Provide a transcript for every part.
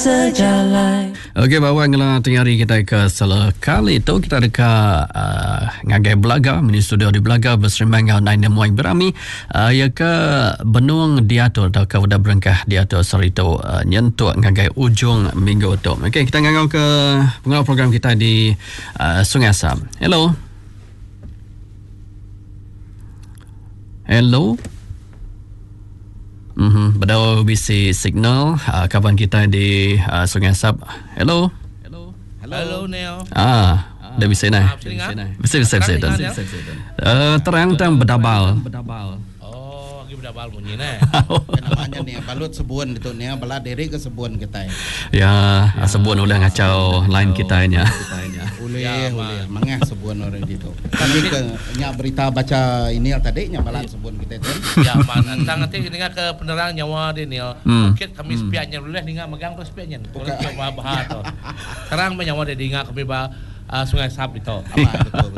sejalan. Okey, bawa ngala tengari kita ke sekali itu kita dekat ngagai Belaga, mini studio di Belaga bersembang dengan Naina Muang Berami ya ke benung diatur atau ke udah berengkah diatur serito nyentuk ngagai ujung minggu tu. Okey, kita ngangau ke pengawal program kita di Sungai Asam. Hello. Hello. Berdau bisi signal kawan kita di Sungai Asap. Hello. Hello Neil. Dah bisa naik. Bisa. Terang berdabal. Oh, lagi berdabal bunyi nah. Namanya ni balut sebuan itu ni bala diri ke sebuan kita. Ya, sebuan udah ngacau line kita nya. Uleh, mangah sebuan orang itu. Kami ke nya berita baca ini tadi nya balan sebuan kita itu. Ya, mana nanti ninga ke penerang nyawa di Neil. Mungkin kami spiannya dulu ninga megang terus spiannya. Kalau coba bahas tu. Sekarang menyawa di ninga kami Sungai Asap itu. Betul.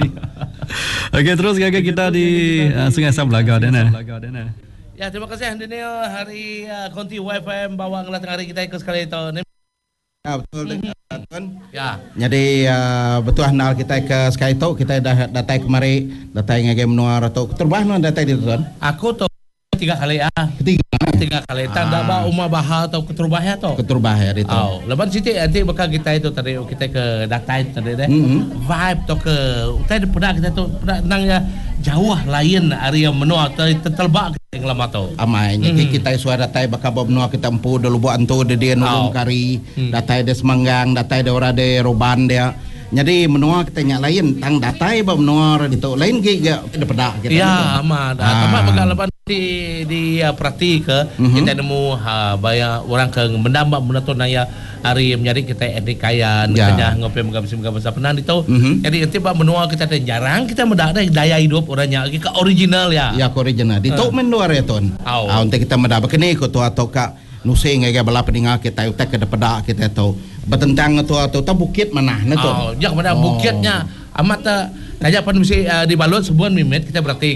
Okey, terus kakak kita di Sungai Asap Belaga dana. Ya, terima kasih Daniel hari Konti YFM bawa ngelat hari kita ikut sekali itu. Ya, betul tuan. Ya. Jadi betul kenal kita ke Sky Talk, kita dah datang kemari, datang ngagai menua atau terbah mana datang di tuan? Aku tu 3 kali tiga kali tanda ba umah bahal atau keterbahaya tu keterbahaya itu. Oh, lepas situ nanti bakal kita itu tadi kita ke data itu tadi deh. Vibe tu ke tadi pernah kita tu pernah nangnya jauh lain area menua tertelbak yang lama tu. Amainya kita suara datai bakal menua kita empu dulu buat antu dia nulung kari, datai dia semanggang, datai dia ora de roban dia. Jadi menua kita nyak lain tang datai ba menua itu lain giga ada pedak kita. Ya, amat. Amat bakal lepas di perhati ke kita nemu banyak orang ke mendambak menentu naya hari menjadi kita etnik kayan kenya ngopi megam besar pernah itu. Jadi nanti pak menua kita jarang kita mendak daya hidup orangnya ke original ya. Ya, ke original. Di tok menua ya ton. Untuk kita mendak kini ko tu atau ka nusi ngagai bala peninggal kita utak ke pedak kita tu. Bertentang atau bukit mana tu. Jak mana bukitnya amat kaya pan mesti di balut sebuah mimit kita berarti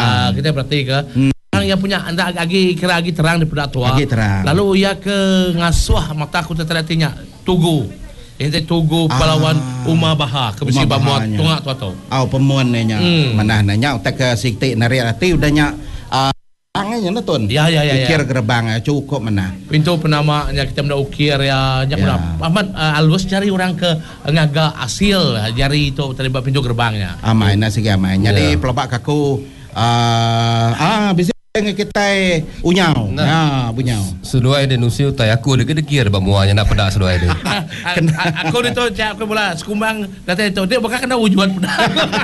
ke yang punya anda agi terang di pedak tua. Lalu ia ke ngasuh mata aku tertatinya tugu. Ini tugu Palawan Umah Bahar ke besi bamuat tungak tua tu. Pemuan nya mana nanya utak ke sikti nari hati udahnya angnya na ton. Ya. Ukir gerbang cukup mana. Pintu penamanya kita menda ukir ya. Amat alus cari orang ke ngaga asil jari itu terlibat pintu gerbangnya. Amai na sige amai. Jadi pelabak kaku bisa kita unyau. Nah, bunyau. Seduai de nusiu tai aku degedekir bamuanya nak pedak seduai de. Aku itu cak aku bola sekumbang data itu dia bakal kena wujuan pedak.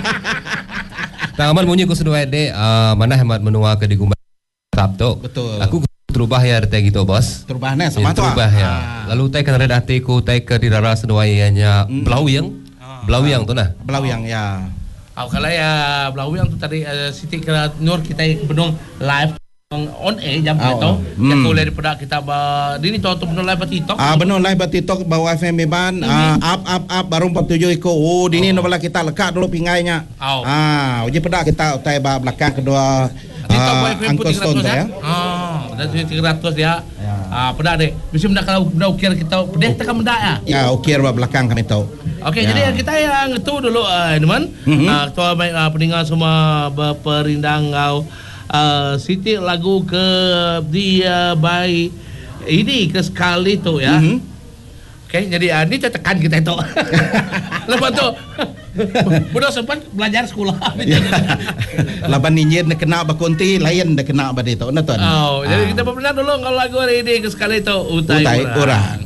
Tangaman bunyi ku seduai de mana hemat menua ke digumba Sabtu. Betul. Aku terubah ya rete gitu bos. Terubahnya sama tu. Terubah ya. Lalu tai kan ada hatiku tai ke dirara seduainya Blauwiang tu nah. Blauwiang ya. Kalau ya Blauwiang tu tadi Siti ke Nur kita benung live on air jam itu. Yang boleh daripada kita ini tu benung live TikTok. Benung live TikTok bawa FM Ban up baru 47 iko. Dini no bala kita lekat dulu pingainya. Uji pedak kita utai belakang kedua Angkos Stone ya. Dan 300 ya. Pedak deh. Bisa mendak kalau ukir kita pedih tekan mendak ya. Ya, ukir belakang kami tahu. Okey, jadi kita yang itu dulu teman. Tua baik pendengar semua berperindang Siti lagu ke dia baik ini ke sekali tu ya. Okey, jadi ini tekan kita itu. Lepas tu budak sempat belajar sekolah. Laban ninjir nak kena bakunti lain dah kena bade tu. Nah tuan. Jadi kita pernah dulu kalau lagu hari ini ke sekali tu utai orang.